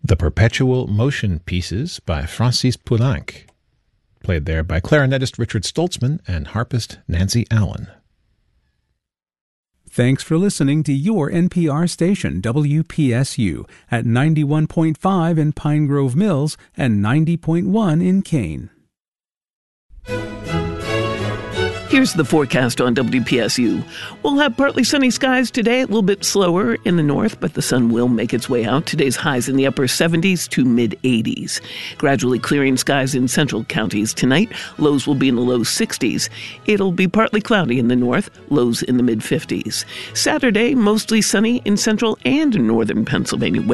The Perpetual Motion Pieces by Francis Poulenc, played there by clarinetist Richard Stoltzman and harpist Nancy Allen. Thanks for listening to your NPR station, WPSU, at 91.5 in Pine Grove Mills and 90.1 in Kane. Here's the forecast on WPSU. We'll have partly sunny skies today, a little bit slower in the north, but the sun will make its way out. Today's highs in the upper 70s to mid-80s. Gradually clearing skies in central counties tonight. Lows will be in the low 60s. It'll be partly cloudy in the north, lows in the mid-50s. Saturday, mostly sunny in central and northern Pennsylvania.